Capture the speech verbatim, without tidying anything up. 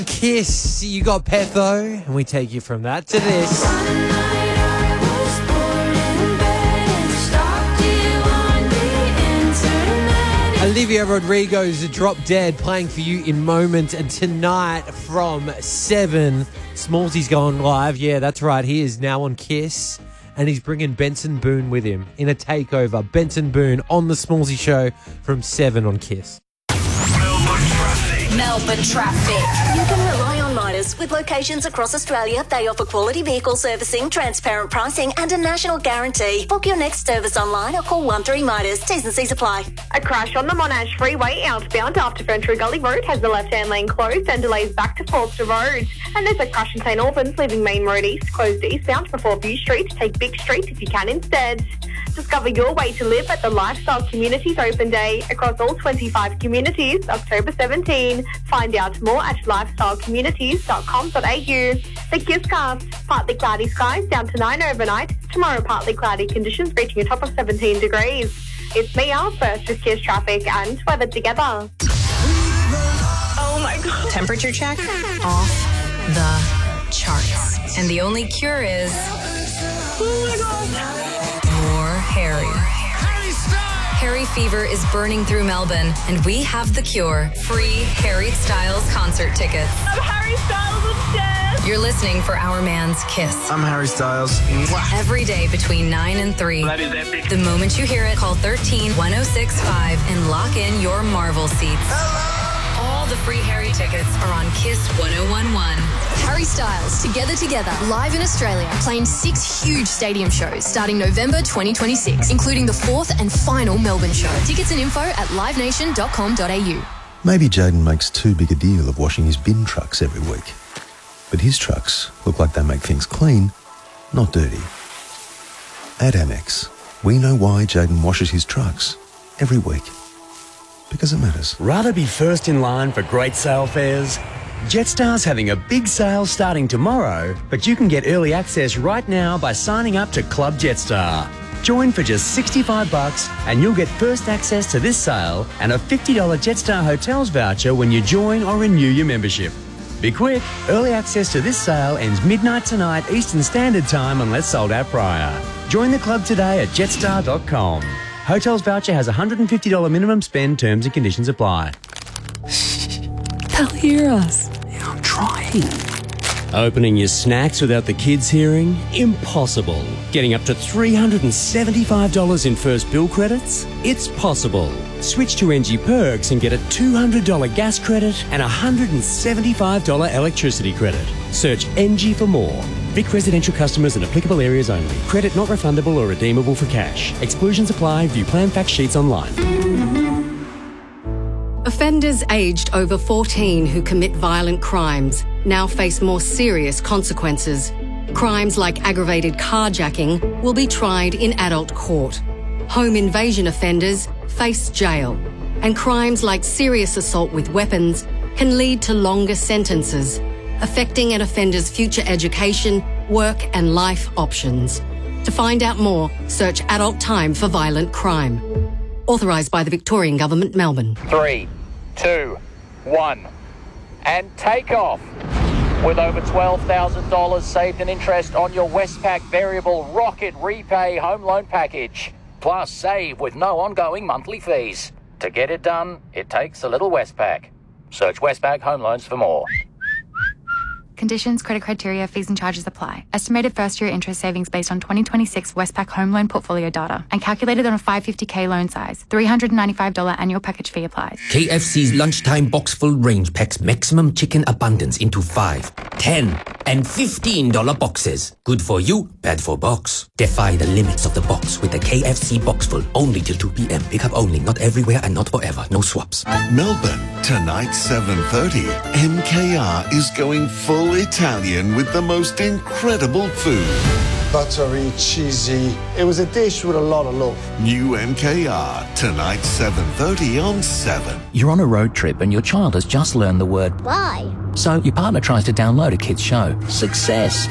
Kiss, you got Petho, and we take you from that to this. Olivia Rodrigo's Drop Dead playing for you in moments, and tonight from seven, Smallsy's going live. Yeah, that's right. He is now on Kiss, and he's bringing Benson Boone with him in a takeover. Benson Boone on the Smallsy Show from seven on Kiss. Melbourne traffic. Melbourne traffic. You can rely on Midas. With locations across Australia, they offer quality vehicle servicing, transparent pricing, and a national guarantee. Book your next service online or call one three Midas. T's and C's apply. A crash on the Monash Freeway outbound after Ferntree Gully Road has the left-hand lane closed and delays back to Forster Road. And there's a crash in St Albans leaving Main Road East closed eastbound before View Street. Take Big Street if you can instead. Discover your way to live at the Lifestyle Communities Open Day across all twenty-five communities, October seventeenth. Find out more at lifestyle communities dot com dot a u. The Kisscast. Partly cloudy skies down to nine overnight. Tomorrow partly cloudy conditions reaching a top of seventeen degrees. It's me, Al, first with Kiss traffic and weather together. Oh my God. Temperature check off the charts. And the only cure is Oh my God. more Harry. Harry fever is burning through Melbourne, and we have the cure. Free Harry Styles concert tickets. I'm Harry Styles obsessed. You're listening for Our Man's Kiss. I'm Harry Styles. Mwah. Every day between nine and three. That is epic. The moment you hear it, call thirteen one oh six five and lock in your Marvel seats. All the free Harry tickets are on Kiss one oh one one. Harry Styles, Together Together, live in Australia, playing six huge stadium shows starting November twenty twenty-six, including the fourth and final Melbourne show. Tickets and info at live nation dot com dot a u. Maybe Jaden makes too big a deal of washing his bin trucks every week. But his trucks look like they make things clean, not dirty. At Amex, we know why Jaden washes his trucks every week. Because it matters. Rather be first in line for great sale fares? Jetstar's having a big sale starting tomorrow, but you can get early access right now by signing up to Club Jetstar. Join for just sixty-five bucks and you'll get first access to this sale and a fifty dollars Jetstar Hotels voucher when you join or renew your membership. Be quick, early access to this sale ends midnight tonight Eastern Standard Time unless sold out prior. Join the club today at jetstar dot com. Hotels voucher has a one hundred fifty dollars minimum spend. Terms and conditions apply. They'll hear us. Yeah, I'm trying. Opening your snacks without the kids hearing? Impossible. Getting up to three hundred seventy-five dollars in first bill credits? It's possible. Switch to N G Perks and get a two hundred dollars gas credit and a one hundred seventy-five dollars electricity credit. Search N G for more. Vic residential customers in applicable areas only. Credit not refundable or redeemable for cash. Exclusions apply. View plan fact sheets online. Offenders aged over fourteen who commit violent crimes now face more serious consequences. Crimes like aggravated carjacking will be tried in adult court. Home invasion offenders face jail. And crimes like serious assault with weapons can lead to longer sentences, affecting an offender's future education, work and life options. To find out more, search Adult Time for Violent Crime. Authorised by the Victorian Government, Melbourne. Three, two, one, and take off. With over twelve thousand dollars saved in interest on your Westpac Variable Rocket Repay Home Loan Package. Plus, save with no ongoing monthly fees. To get it done, it takes a little Westpac. Search Westpac Home Loans for more. Conditions, credit criteria, fees and charges apply. Estimated first-year interest savings based on twenty twenty-six Westpac home loan portfolio data and calculated on a five hundred fifty thousand loan size. three hundred ninety-five dollars annual package fee applies. K F C's lunchtime box full range packs maximum chicken abundance into five, ten, and fifteen dollars boxes. Good for you, bad for box. Defy the limits of the box with the K F C box full only till two p.m. Pick up only, not everywhere and not forever. No swaps. Melbourne, tonight seven thirty. M K R is going full Italian with the most incredible food. Buttery, cheesy. It was a dish with a lot of love. New M K R, tonight seven thirty on seven. You're on a road trip and your child has just learned the word bye. So your partner tries to download a kid's show. Success.